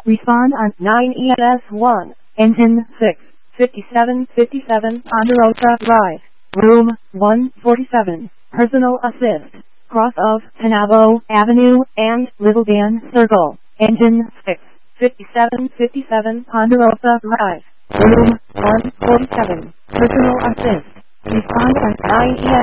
Respond on 9ES1, Engine 6, 5757 Ponderosa Drive, Room 147, Personal Assist, cross of Canavo Avenue and Little Dan Circle, Engine 6, 5757 Ponderosa Drive, Room 147, Personal Assist. Respond on 9ES